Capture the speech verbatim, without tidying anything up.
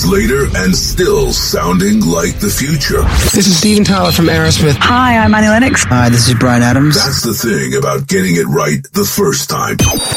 later and still sounding like the future. This is Steven Tyler from Aerosmith. Hi, I'm Annie Lennox. Hi, this is Bryan Adams. That's the thing about getting it right the first time.